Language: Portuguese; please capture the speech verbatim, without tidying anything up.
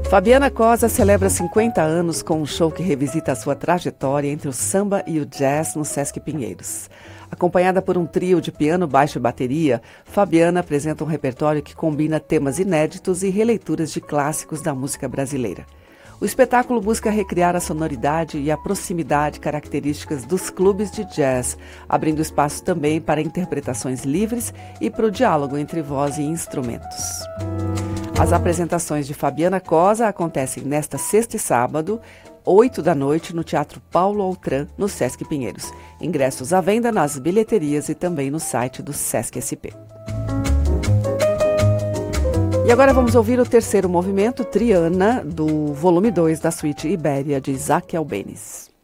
Fabiana Cosa celebra cinquenta anos com um show que revisita a sua trajetória entre o samba e o jazz no Sesc Pinheiros. Acompanhada por um trio de piano, baixo e bateria, Fabiana apresenta um repertório que combina temas inéditos e releituras de clássicos da música brasileira. O espetáculo busca recriar a sonoridade e a proximidade características dos clubes de jazz, abrindo espaço também para interpretações livres e para o diálogo entre voz e instrumentos. As apresentações de Fabiana Cosa acontecem nesta sexta e sábado, oito da noite, no Teatro Paulo Outram, no Sesc Pinheiros. Ingressos à venda nas bilheterias e também no site do Sesc S P. E agora vamos ouvir o terceiro movimento, Triana, do volume dois da Suíte Ibéria, de Isaac Albéniz.